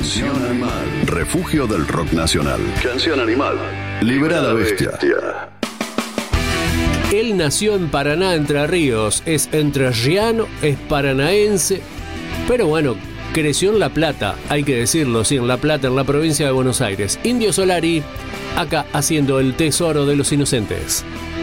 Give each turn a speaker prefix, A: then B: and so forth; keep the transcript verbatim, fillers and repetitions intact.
A: Canción Animal. Refugio del rock nacional. Canción Animal. Libera la bestia.
B: Él nació en Paraná, Entre Ríos. Es entrerriano, es paranaense. Pero bueno, creció en La Plata, hay que decirlo, sí, en La Plata, en la provincia de Buenos Aires. Indio Solari, acá haciendo el tesoro de los inocentes.